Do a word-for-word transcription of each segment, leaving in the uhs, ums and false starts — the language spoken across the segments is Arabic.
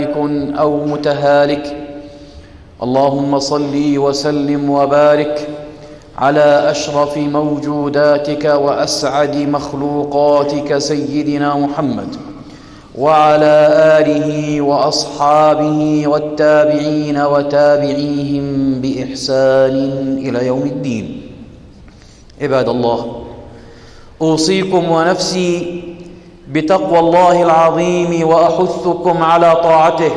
أو متهالك. اللهم صل وسلم وبارك على أشرف موجوداتك وأسعد مخلوقاتك سيدنا محمد وعلى آله وأصحابه والتابعين وتابعيهم بإحسان إلى يوم الدين. عباد الله، أوصيكم ونفسي بتقوى الله العظيم وأحثكم على طاعته،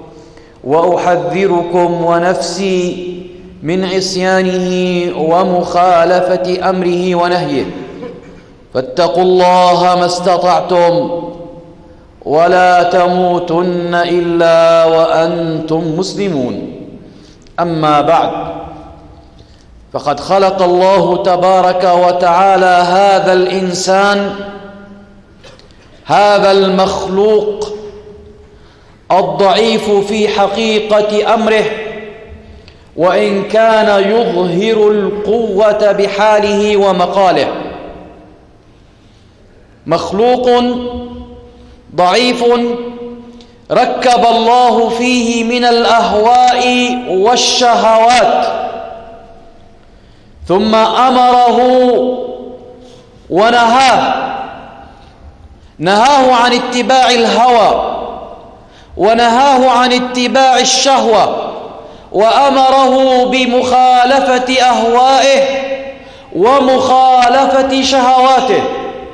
وأحذركم ونفسي من عصيانه ومخالفة أمره ونهيه، فاتقوا الله ما استطعتم ولا تموتن إلا وأنتم مسلمون. أما بعد، فقد خلق الله تبارك وتعالى هذا الإنسان، هذا المخلوق الضعيف في حقيقة أمره، وإن كان يظهر القوة بحاله ومقاله. مخلوق ضعيف ركب الله فيه من الأهواء والشهوات، ثم أمره ونهاه نهاه عن اتباع الهوى، ونهاه عن اتباع الشهوة، وأمره بمخالفة أهوائه ومخالفة شهواته.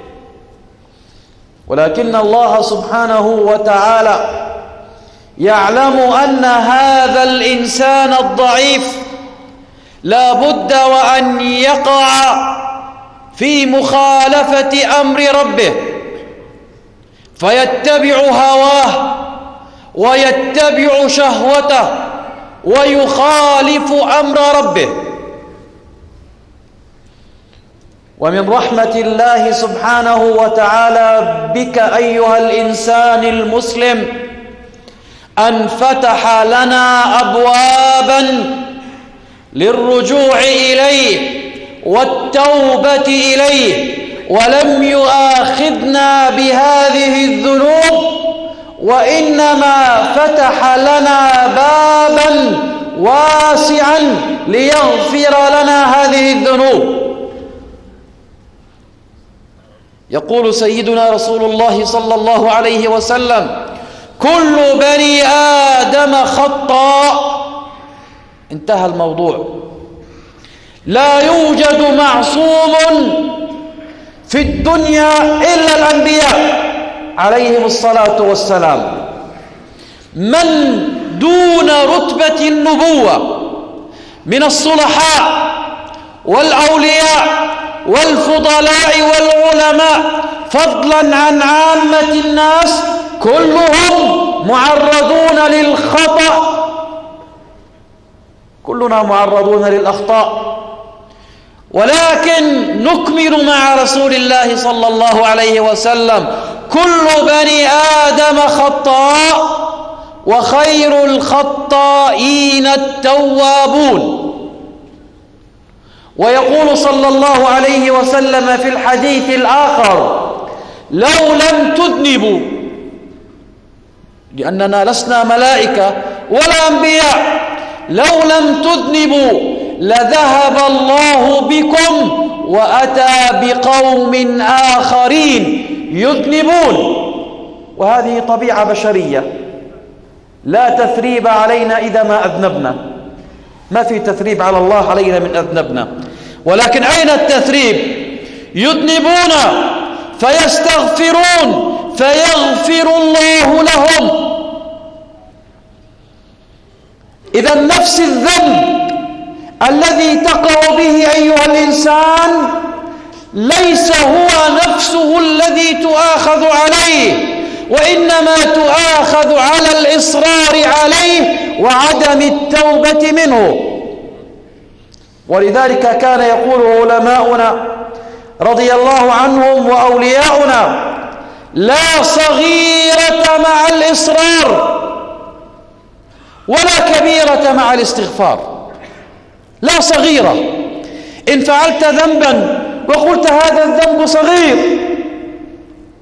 ولكن الله سبحانه وتعالى يعلم أن هذا الإنسان الضعيف لا بد وأن يقع في مخالفة أمر ربه، فيتبع هواه ويتبع شهوته ويخالف أمر ربه. ومن رحمة الله سبحانه وتعالى بك أيها الإنسان المسلم أن فتح لنا أبوابا للرجوع إليه والتوبة إليه، ولم يؤاخذنا بهذه الذنوب، وإنما فتح لنا بابا واسعا ليغفر لنا هذه الذنوب. يقول سيدنا رسول الله صلى الله عليه وسلم: كل بني آدم خطاء. انتهى الموضوع. لا يوجد معصوم في الدنيا إلا الأنبياء عليهم الصلاة والسلام. من دون رتبة النبوة من الصلحاء والأولياء والفضلاء والعلماء، فضلا عن عامة الناس، كلهم معرضون للخطأ، كلنا معرضون للأخطاء. ولكن نكمل مع رسول الله صلى الله عليه وسلم: كل بني آدم خطاء وخير الخطائين التوابون. ويقول صلى الله عليه وسلم في الحديث الآخر: لو لم تذنبوا، لأننا لسنا ملائكة ولا أنبياء، لو لم تذنبوا لذهب الله بكم وأتى بقوم آخرين يذنبون. وهذه طبيعة بشرية، لا تثريب علينا إذا ما أذنبنا، ما في تثريب على الله علينا من أذنبنا. ولكن أين التثريب؟ يذنبون فيستغفرون فيغفر الله لهم. إذا نفس الذنب الذي تقع به أيها الإنسان ليس هو نفسه الذي تؤاخذ عليه، وإنما تؤاخذ على الإصرار عليه وعدم التوبة منه. ولذلك كان يقول علماؤنا رضي الله عنهم وأولياؤنا: لا صغيرة مع الإصرار ولا كبيرة مع الاستغفار. لا صغيرة، إن فعلت ذنبا وقلت هذا الذنب صغير